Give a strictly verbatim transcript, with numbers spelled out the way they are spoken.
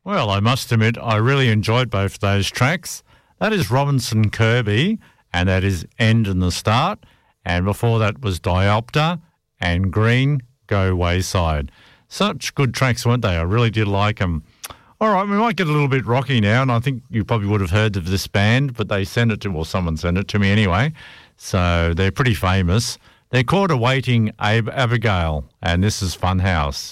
Well, I must admit, I really enjoyed both of those tracks. That is Robinson Kirby, and that is End in the Start. And before that was Diopter and Green, Go Wayside. Such good tracks, weren't they? I really did like them. All right, we might get a little bit rocky now, and I think you probably would have heard of this band, but they sent it to, well, someone sent it to me anyway, so they're pretty famous. They're called Awaiting Ab- Abigail, and this is Funhouse.